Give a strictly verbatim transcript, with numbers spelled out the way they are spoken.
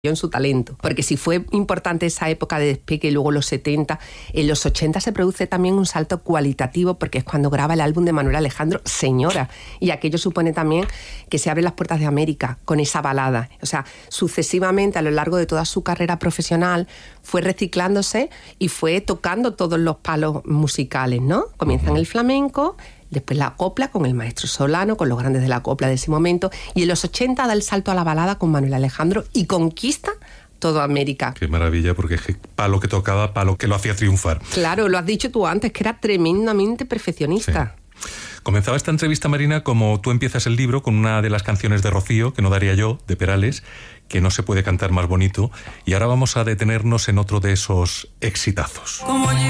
en su talento, porque si fue importante esa época de despegue y luego los setenta, en los ochenta se produce también un salto cualitativo, porque es cuando graba el álbum de Manuel Alejandro, Señora, y aquello supone también que se abren las puertas de América con esa balada. O sea, sucesivamente a lo largo de toda su carrera profesional fue reciclándose y fue tocando todos los palos musicales, ¿no? Comienza en el flamenco, después la copla con el maestro Solano, con los grandes de la copla de ese momento, y en los ochenta da el salto a la balada con Manuel Alejandro y conquista toda América. Qué maravilla, porque es que palo que tocaba, palo que lo hacía triunfar. Claro, lo has dicho tú antes, que era tremendamente perfeccionista. Sí. Comenzaba esta entrevista, Marina, como tú empiezas el libro con una de las canciones de Rocío, que no daría yo, de Perales, que no se puede cantar más bonito, y ahora vamos a detenernos en otro de esos exitazos.